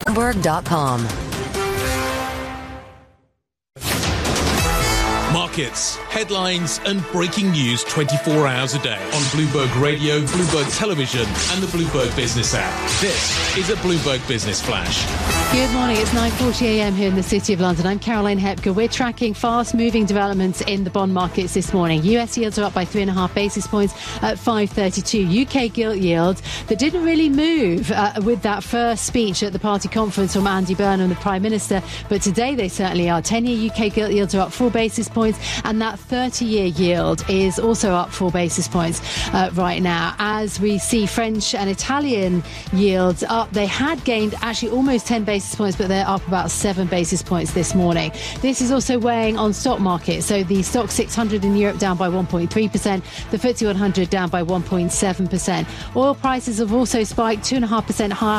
Bloomberg.com. Markets, headlines and breaking news 24 hours a day on Bloomberg Radio, Bloomberg Television and the Bloomberg Business app. This is a Bloomberg Business Flash. Good morning. It's 9:40 a.m. here in the City of London. I'm Caroline Hepker. We're tracking fast-moving developments in the bond markets this morning. US yields are up by 3.5 basis points at 5.32. UK gilt yields that didn't really move with that first speech at the party conference from Andy Burnham, the Prime Minister, but today they certainly are. 10-year UK gilt yields are up 4 basis points, and that 30-year yield is also up 4 basis points right now. As we see French and Italian yields up, they had gained actually almost 10 basis points, but they're up about 7 basis points this morning. This is also weighing on stock markets. So the stock 600 in Europe down by 1.3%, the FTSE 100 down by 1.7%. Oil prices have also spiked 2.5% higher,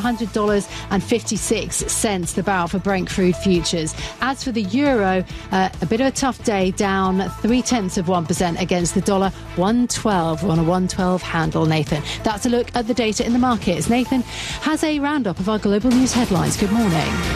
$100.56 the barrel for Brent crude futures. As for the euro, a bit of a tough day, down 0.3% against the dollar, 112. We're on a 112 handle, Nathan. That's a look at the data in the markets. Nathan has a roundup of our global news headlines. Good morning.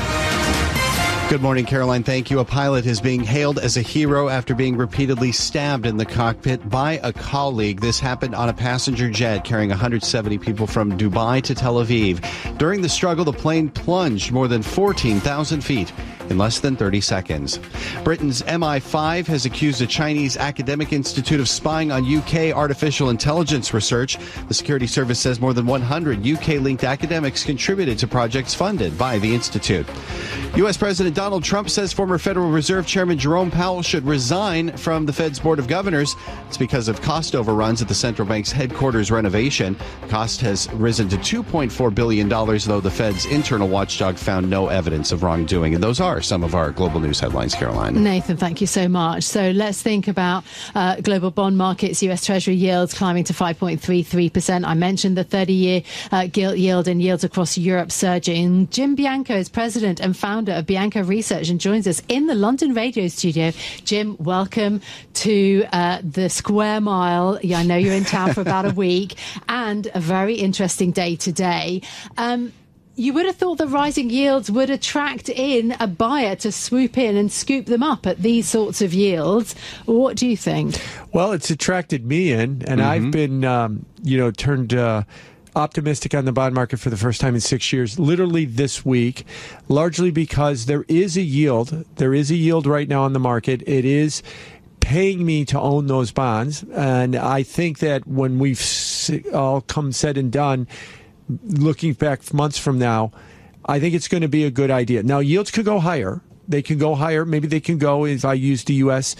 Good morning, Caroline. Thank you. A pilot is being hailed as a hero after being repeatedly stabbed in the cockpit by a colleague. This happened on a passenger jet carrying 170 people from Dubai to Tel Aviv. During the struggle, the plane plunged more than 14,000 feet in less than 30 seconds. Britain's MI5 has accused a Chinese academic institute of spying on UK artificial intelligence research. The security service says more than 100 UK-linked academics contributed to projects funded by the institute. U.S. President Donald Trump says former Federal Reserve Chairman Jerome Powell should resign from the Fed's Board of Governors. It's because of cost overruns at the central bank's headquarters renovation. The cost has risen to $2.4 billion, though the Fed's internal watchdog found no evidence of wrongdoing. And those are some of our global news headlines, Caroline. Nathan, thank you so much. So let's think about global bond markets. US Treasury yields climbing to 5.33%. I mentioned the 30-year gilt yield, and yields across Europe surging. Jim Bianco is president and founder of Bianco Research and joins us in the London radio studio. Jim, welcome to the Square Mile. Yeah, I know you're in town for about a week, and a very interesting day today. You would have thought the rising yields would attract in a buyer to swoop in and scoop them up at these sorts of yields. What do you think? Well, it's attracted me in, and I've been, turned optimistic on the bond market for the first time in 6 years, literally this week, largely because there is a yield. There is a yield right now on the market. It is paying me to own those bonds, and I think that when we've all come said and done, looking back months from now, I think it's going to be a good idea. Now, yields could go higher. They can go higher. Maybe they can go, if I use the U.S.,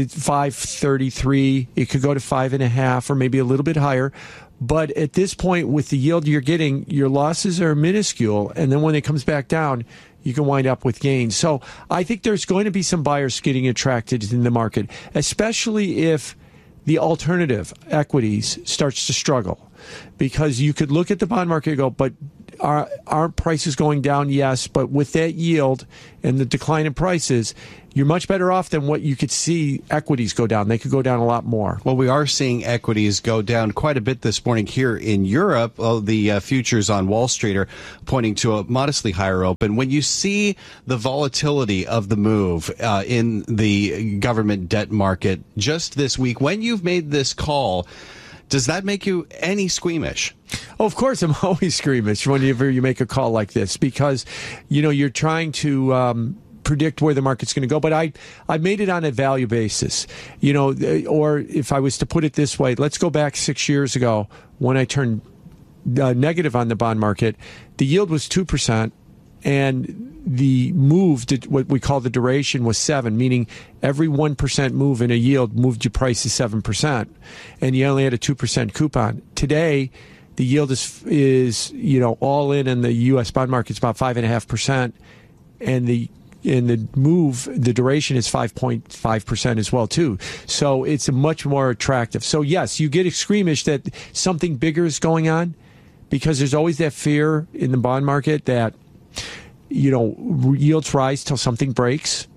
5.33. It could go to 5.5 or maybe a little bit higher. But at this point, with the yield you're getting, your losses are minuscule. And then when it comes back down, you can wind up with gains. So I think there's going to be some buyers getting attracted in the market, especially if the alternative equities starts to struggle. Because you could look at the bond market and go, but aren't prices going down? Yes, but with that yield and the decline in prices, you're much better off than what you could see equities go down. They could go down a lot more. Well, we are seeing equities go down quite a bit this morning here in Europe. The futures on Wall Street are pointing to a modestly higher open. When you see the volatility of the move in the government debt market just this week, when you've made this call, does that make you any squeamish? Oh, of course, I'm always squeamish whenever you make a call like this because, you're trying to predict where the market's going to go. But I made it on a value basis, or if I was to put it this way, let's go back 6 years ago when I turned negative on the bond market. The yield was 2%. And the move, what we call the duration, was 7, meaning every 1% move in a yield moved your price to 7%, and you only had a 2% coupon. Today, the yield is all in the U.S. bond market is about 5.5%, and the move, the duration is 5.5% as well too. So it's much more attractive. So yes, you get squeamish that something bigger is going on, because there's always that fear in the bond market that yields rise till something breaks,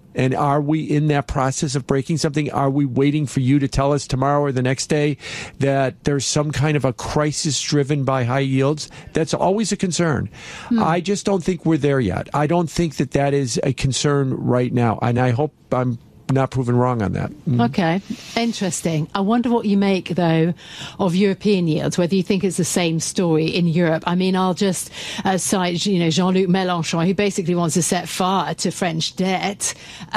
And are we in that process of breaking something? Are we waiting for you to tell us tomorrow or the next day that there's some kind of a crisis driven by high yields? That's always a concern. I just don't think we're there yet. I don't think that is a concern right now. And I hope I'm not proven wrong on that. Okay, interesting. I wonder what you make, though, of European yields, whether you think it's the same story in Europe. I mean, I'll just cite, Jean-Luc Mélenchon, who basically wants to set fire to French debt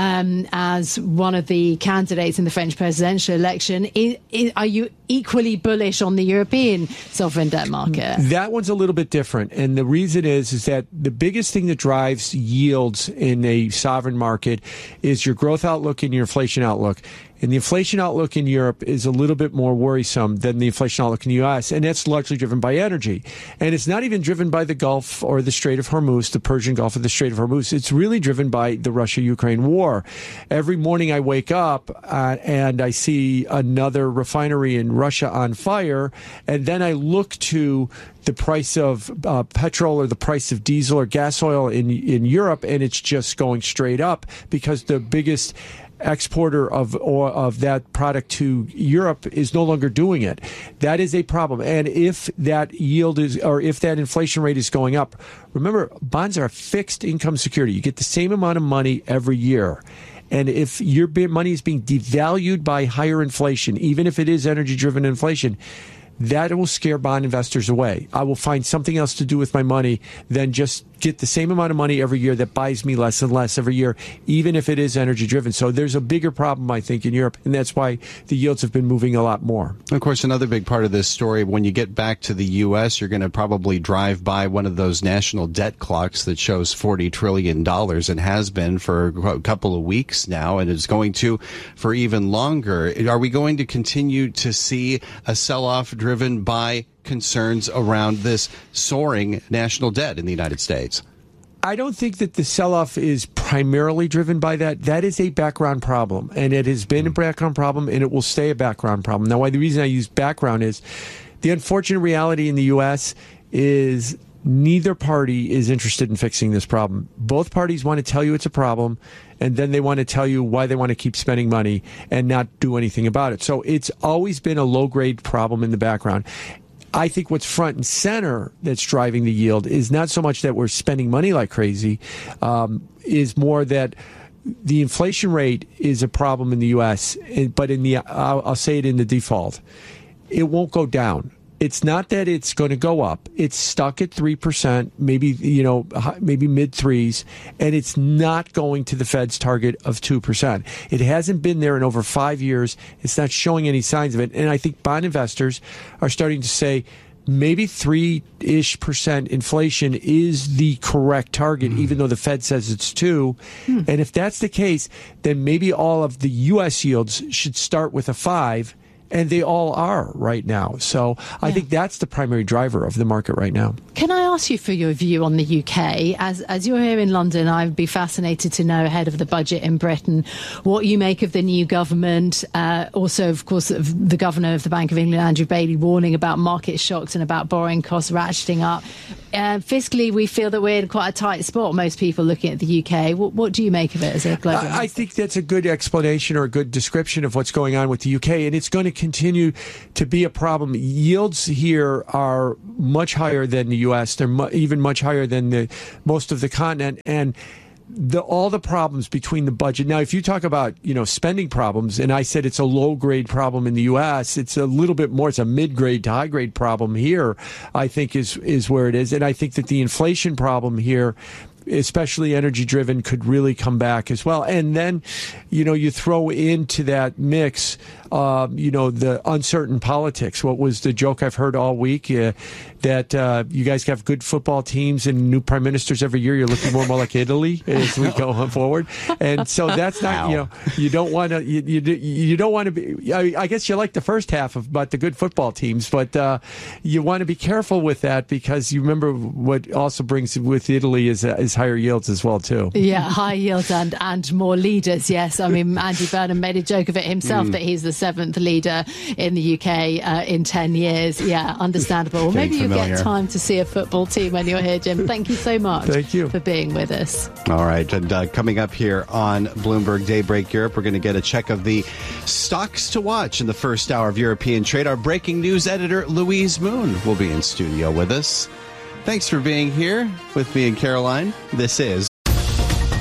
as one of the candidates in the French presidential election. Are you equally bullish on the European sovereign debt market? That one's a little bit different. And the reason is that the biggest thing that drives yields in a sovereign market is your growth outlook and your inflation outlook. And the inflation outlook in Europe is a little bit more worrisome than the inflation outlook in the U.S., and that's largely driven by energy. And it's not even driven by the Gulf or the Strait of Hormuz, the Persian Gulf or the Strait of Hormuz. It's really driven by the Russia-Ukraine war. Every morning I wake up and I see another refinery in Russia on fire, and then I look to the price of petrol or the price of diesel or gas oil in Europe, and it's just going straight up because the biggest exporter of that product to Europe is no longer doing it. That is a problem. And if that yield is, or if that inflation rate is going up, remember, bonds are a fixed income security. You get the same amount of money every year. And if your money is being devalued by higher inflation, even if it is energy-driven inflation, that will scare bond investors away. I will find something else to do with my money than just get the same amount of money every year that buys me less and less every year, even if it is energy driven. So there's a bigger problem, I think, in Europe, and that's why the yields have been moving a lot more. Of course, another big part of this story, when you get back to the U.S., you're going to probably drive by one of those national debt clocks that shows $40 trillion and has been for a couple of weeks now, and is going to for even longer. Are we going to continue to see a sell-off driven by concerns around this soaring national debt in the United States? I don't think that the sell-off is primarily driven by that. That is a background problem, and it has been a background problem, and it will stay a background problem. Now, the reason I use background is the unfortunate reality in the U.S. is neither party is interested in fixing this problem. Both parties want to tell you it's a problem, and then they want to tell you why they want to keep spending money and not do anything about it. So it's always been a low-grade problem in the background. I think what's front and center that's driving the yield is not so much that we're spending money like crazy, is more that the inflation rate is a problem in the U.S., but I'll say it in the default. It won't go down. It's not that it's going to go up. It's stuck at 3%, maybe mid threes, and it's not going to the Fed's target of 2%. It hasn't been there in over 5 years. It's not showing any signs of it. And I think bond investors are starting to say maybe 3-ish% inflation is the correct target, even though the Fed says it's 2. And if that's the case, then maybe all of the U.S. yields should start with a 5. And they all are right now. So I think that's the primary driver of the market right now. Can I ask you for your view on the UK? As you're here in London, I'd be fascinated to know, ahead of the budget in Britain, what you make of the new government. Also, of course, the governor of the Bank of England, Andrew Bailey, warning about market shocks and about borrowing costs ratcheting up. Fiscally, we feel that we're in quite a tight spot, most people looking at the UK. What do you make of it as a global investor? I think that's a good explanation or a good description of what's going on with the UK, and it's going to continue to be a problem. Yields here are much higher than the U.S. They're even much higher than most of the continent, and all the problems between the budget. Now, if you talk about, spending problems, and I said it's a low-grade problem in the U.S., it's a little bit more, it's a mid-grade to high-grade problem here, I think is where it is. And I think that the inflation problem here, especially energy-driven, could really come back as well. And then, you throw into that mix, the uncertain politics. What was the joke I've heard all week? That you guys have good football teams and new prime ministers every year. You're looking more and more like Italy as we go on forward. And so that's not, you don't want to, you don't want to be, I guess you like the first half about the good football teams, but you want to be careful with that, because you remember what also brings with Italy is means higher yields as well, too. Yeah, high yields and more leaders, yes. I mean, Andy Burnham made a joke of it himself that he's the 7th leader in the UK in 10 years. Yeah, understandable. Well, maybe you get time to see a football team when you're here, Jim. Thank you so much. Thank you for being with us. All right, and coming up here on Bloomberg Daybreak Europe, we're going to get a check of the stocks to watch in the first hour of European trade. Our breaking news editor, Louise Moon, will be in studio with us. Thanks for being here with me and Caroline. This is